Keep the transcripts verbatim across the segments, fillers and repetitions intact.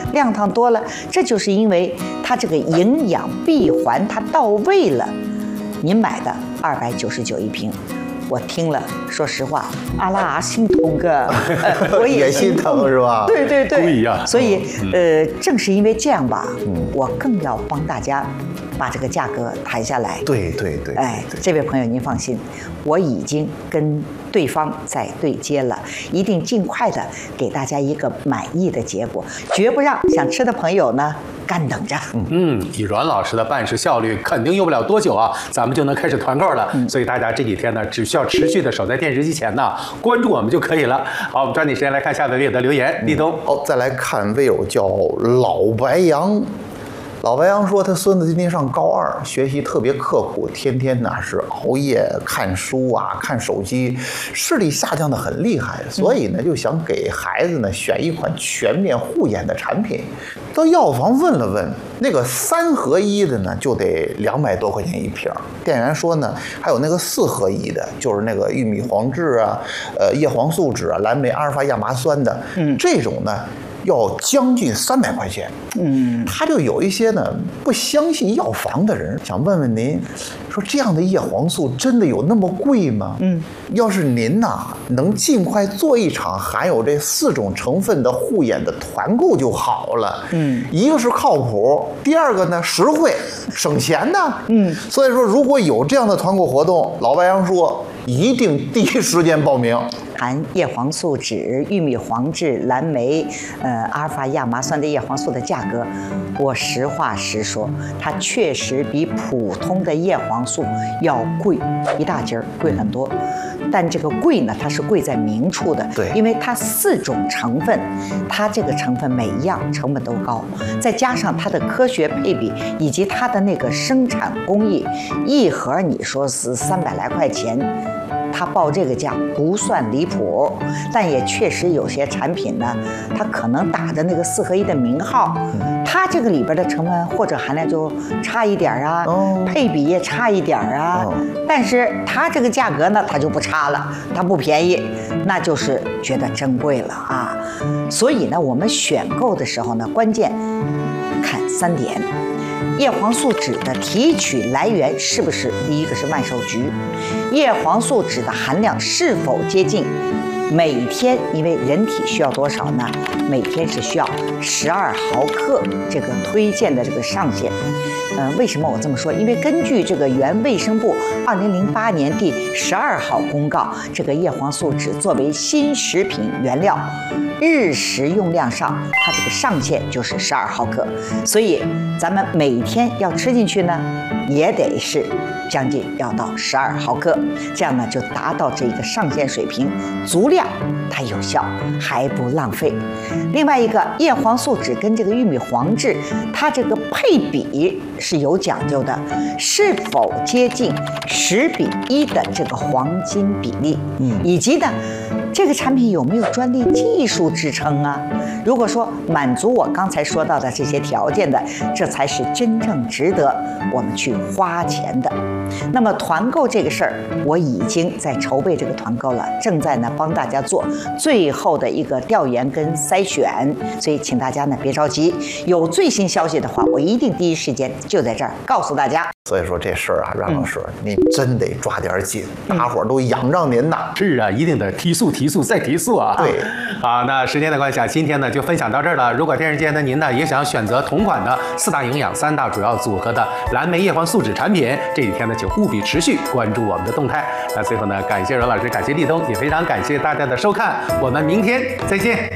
亮堂多了，这就是因为它这个营养闭环它到位了。您买的二百九十九一瓶。我听了，说实话，阿拉心疼个，呃、我也心疼是吧？ 对对对， 不一样。 所以，呃，正是因为这样吧，我更要帮大家把这个价格谈下来。 对对对。 哎，这位朋友您放心，我已经跟对方在对接了，一定尽快的给大家一个满意的结果，绝不让想吃的朋友呢干等着。 嗯，以阮老师的办事效率，肯定用不了多久啊，咱们就能开始团购了。嗯、所以大家这几天呢，只需要持续的守在电视机前呢，关注我们就可以了。好，我们抓紧时间来看下位有的留言。立冬， 哦，再来看位友叫老白杨。老白杨说，他孙子今年上高二，学习特别刻苦，天天呢是熬夜看书啊，看手机，视力下降的很厉害，所以呢就想给孩子呢选一款全面护眼的产品。到药房问了问，那个三合一的呢就得两百多块钱一瓶。店员说呢，还有那个四合一的，就是那个玉米黄质啊、呃叶黄素酯啊、蓝莓阿尔法亚麻酸的，嗯，这种呢。要将近三百块钱，嗯，他就有一些呢不相信药房的人，想问问您，说这样的叶黄素真的有那么贵吗？嗯，要是您呐能尽快做一场含有这四种成分的护眼的团购就好了。嗯，一个是靠谱，第二个呢实惠，省钱呢。嗯，所以说如果有这样的团购活动，老白杨说一定第一时间报名。 含叶黄素酯、玉米黄质、蓝莓、呃阿尔法亚麻酸的叶黄素的价格，我实话实说，它确实比普通的叶黄素要贵一大截儿，贵很多。但这个贵呢，它是贵在明处的， 对， 因为它四种成分，它这个成分每一样成本都高，再加上它的科学配比以及它的那个生产工艺，一盒你说是三百来块钱。他报这个价不算离谱，但也确实有些产品呢，它可能打的那个四合一的名号，它这个里边的成分或者含量就差一点啊，哦、配比也差一点啊，哦、但是它这个价格呢，它就不差了，它不便宜，那就是觉得珍贵了啊。所以呢，我们选购的时候呢，关键看三点。叶黄素酯的提取来源是不是第一个是万寿菊？叶黄素酯的含量是否接近每天？因为人体需要多少呢？每天是需要十二毫克这个推荐的这个上限。呃，为什么我这么说？因为根据这个原卫生部二零零八年第十二号公告，这个叶黄素酯作为新食品原料，日食用量上，它这个上限就是十二毫克，所以咱们每天要吃进去呢，也得是将近要到十二毫克，这样呢就达到这个上限水平，足量它有效，还不浪费。另外一个叶黄素酯跟这个玉米黄质，它这个配比是有讲究的，是否接近十比一的这个黄金比例，嗯，以及呢，这个产品有没有专利技术支撑啊？如果说满足我刚才说到的这些条件的，这才是真正值得我们去花钱的。那么团购这个事儿，我已经在筹备这个团购了，正在呢帮大家做最后的一个调研跟筛选，所以请大家呢别着急，有最新消息的话，我一定第一时间就在这儿告诉大家。 所以说这事儿啊，阮老师，嗯、您真得抓点紧，大伙儿都仰仗您呐。 是啊，一定得提速、提速再提速啊！ 对， 好，那时间的关系啊，今天呢就分享到这儿了。如果电视间的您呢也想选择同款的四大营养、三大主要组合的蓝莓叶黄素酯产品，这几天呢请务必持续关注我们的动态。那最后呢，感谢阮老师，感谢立冬，也非常感谢大家的收看，我们明天再见。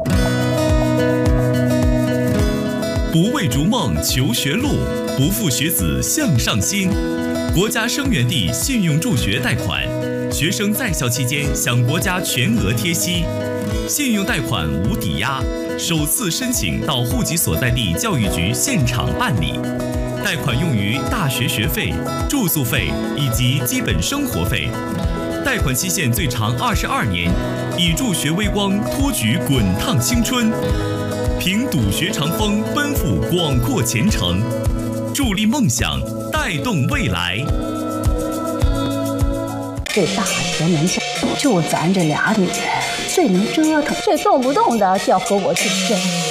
不为逐梦求学路，不负学子向上心。国家生源地信用助学贷款，学生在校期间享国家全额贴息，信用贷款无抵押，首次申请到户籍所在地教育局现场办理。贷款用于大学学费、住宿费以及基本生活费。贷款期限最长二十二年，以助学微光托举滚烫青春。凭笃学长风，奔赴广阔前程，助力梦想，带动未来。 这大学门下就咱这俩女人，最能折腾，最动不动的就要和我竞争。